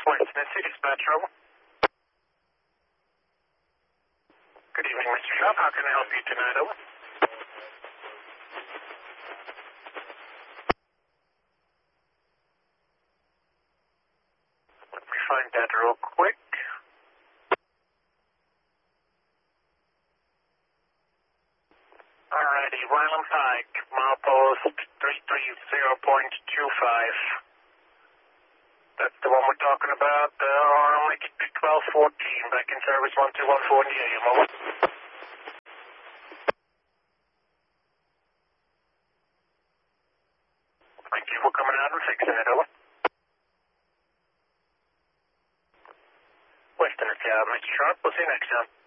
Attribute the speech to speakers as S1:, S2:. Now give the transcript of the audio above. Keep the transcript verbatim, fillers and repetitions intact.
S1: Western City Dispatch, over. Good evening, Mister Sharp. How can I help you tonight, over? Let me find that real quick. Alrighty, Ryland Pike, milepost three three zero point two five. That's the one we're talking about. Uh, I'll make it twelve fourteen. Back in service one two one four in the A M, over. Thank you for coming out and fixing it, over. Western, it's uh, Mister Sharp. We'll see you next time.